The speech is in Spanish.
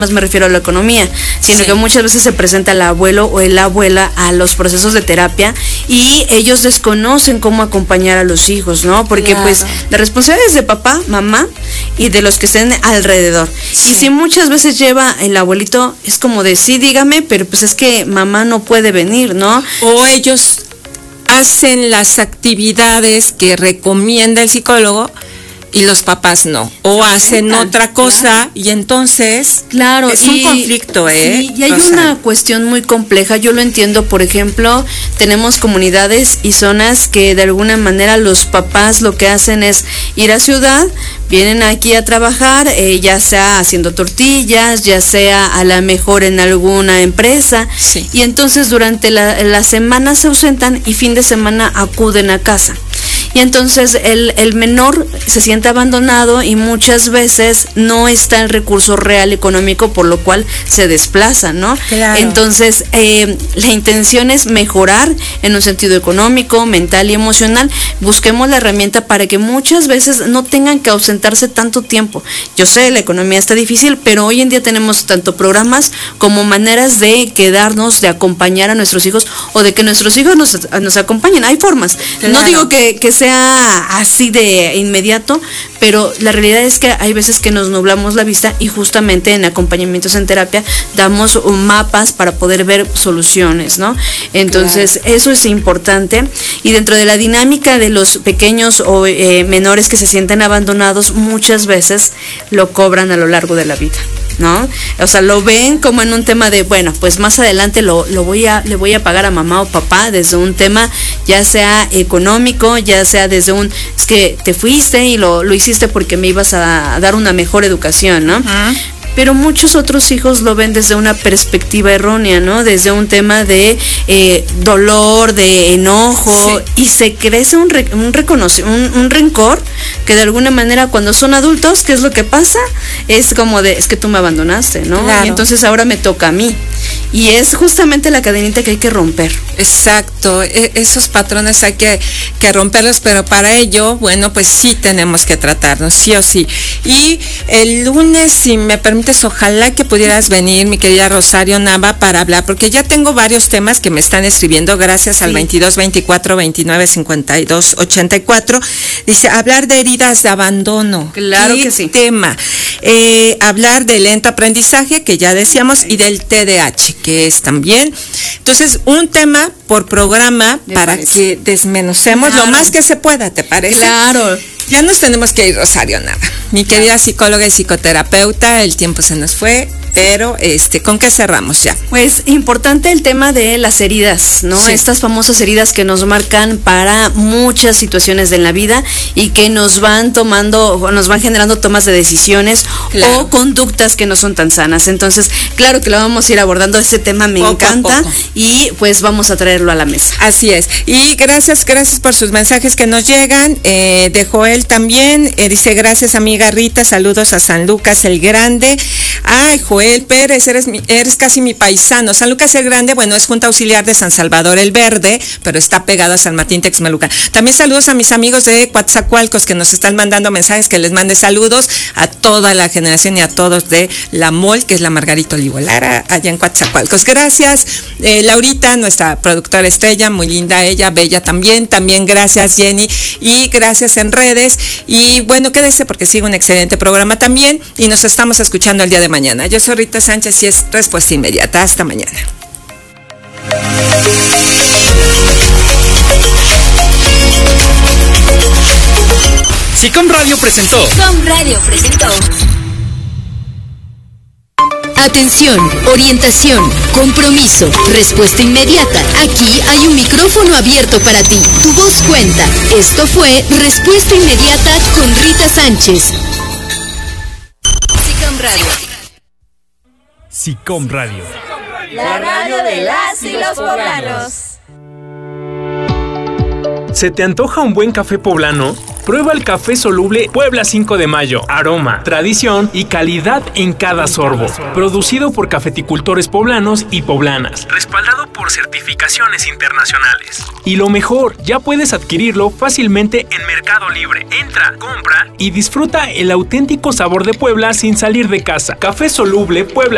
me refiero a la economía, sino que muchas veces se presenta el abuelo o la abuela a los procesos de terapia y ellos desconocen cómo acompañar a los hijos, ¿no? Porque pues la responsabilidad es de papá, mamá y de los que estén alrededor. Y si muchas veces lleva el abuelito, es como de sí, dígame, pero pues es que mamá no puede venir, ¿no? O ellos hacen las actividades que recomienda el psicólogo y los papás no, o hacen otra cosa, y entonces es un conflicto, Sí, y hay una cuestión muy compleja. Yo lo entiendo. Por ejemplo, tenemos comunidades y zonas que de alguna manera los papás lo que hacen es ir a ciudad, vienen aquí a trabajar, ya sea haciendo tortillas, ya sea a la mejor en alguna empresa, y entonces durante la semana se ausentan y fin de semana acuden a casa. Y entonces el menor se siente abandonado y muchas veces no está el recurso real económico, por lo cual se desplaza, ¿no? Claro. Entonces la intención es mejorar en un sentido económico, mental y emocional. Busquemos la herramienta para que muchas veces no tengan que ausentarse tanto tiempo. Yo sé, la economía está difícil, pero hoy en día tenemos tanto programas como maneras de quedarnos, de acompañar a nuestros hijos o de que nuestros hijos nos acompañen. Hay formas. Claro. No digo que sea así de inmediato, pero la realidad es que hay veces que nos nublamos la vista y justamente en acompañamientos en terapia damos mapas para poder ver soluciones, ¿no? Entonces, eso es importante. Y dentro de la dinámica de los pequeños o menores que se sienten abandonados, muchas veces lo cobran a lo largo de la vida, ¿no? O sea, lo ven como en un tema de, bueno, pues más adelante le voy a pagar a mamá o papá desde un tema ya sea económico, ya sea desde es que te fuiste y lo hiciste porque me ibas a dar una mejor educación, ¿no? Uh-huh. Pero muchos otros hijos lo ven desde una perspectiva errónea, ¿no? Desde un tema de dolor, de enojo, y se crece un rencor que de alguna manera cuando son adultos, ¿qué es lo que pasa? Es como es que tú me abandonaste, ¿no? Claro. Y entonces ahora me toca a mí. Y es justamente la cadenita que hay que romper. Exacto, esos patrones hay que romperlos, pero para ello, bueno, pues sí tenemos que tratarnos, sí o sí. Y el lunes, si me permites, ojalá que pudieras venir, mi querida Rosario Nava, para hablar, porque ya tengo varios temas que me están escribiendo, gracias al 22 24 29 52 84. Dice, hablar de heridas de abandono. Claro que sí. Tema. Hablar del lento aprendizaje, que ya decíamos, y del TDAH, que es también. Entonces, un tema por programa para que desmenucemos lo más que se pueda, ¿te parece? Claro. Ya nos tenemos que ir, Rosario Nava. Mi querida psicóloga y psicoterapeuta, el tiempo se nos fue, pero ¿con qué cerramos ya? Pues importante el tema de las heridas, ¿no? Sí. Estas famosas heridas que nos marcan para muchas situaciones en la vida y que nos van generando tomas de decisiones, claro, o conductas que no son tan sanas. Entonces, claro que lo vamos a ir abordando, ese tema me encanta y pues vamos a traerlo a la mesa. Así es. Y gracias por sus mensajes que nos llegan. De Joel también, dice, gracias amiga Rita, saludos a San Lucas el Grande. Ay, Joel Pérez, eres casi mi paisano. San Lucas el Grande, bueno, es Junta Auxiliar de San Salvador el Verde, pero está pegado a San Martín Texmelucan. También saludos a mis amigos de Coatzacoalcos que nos están mandando mensajes, que les mande saludos a toda la generación y a todos de la MOL, que es la Margarito Olivolara, allá en Coatzacoalcos. Gracias, Laurita, nuestra productora estrella, muy linda ella, bella también gracias Jenny, y gracias en redes. Y bueno, quédese porque sigue un excelente programa también y nos estamos escuchando el día de mañana. Yo soy Rita Sánchez y es Respuesta Inmediata. Hasta mañana. SICOM Radio presentó. Atención, orientación, compromiso, respuesta inmediata. Aquí hay un micrófono abierto para ti. Tu voz cuenta. Esto fue Respuesta Inmediata con Rita Sánchez. SICOM Radio. SICOM Radio. La radio de las y los poblanos. ¿Se te antoja un buen café poblano? Prueba el café soluble Puebla 5 de Mayo. Aroma, tradición y calidad en cada sorbo. Producido por cafeticultores poblanos y poblanas. Respaldado por certificaciones internacionales. Y lo mejor, ya puedes adquirirlo fácilmente en Mercado Libre. Entra, compra y disfruta el auténtico sabor de Puebla sin salir de casa. Café soluble Puebla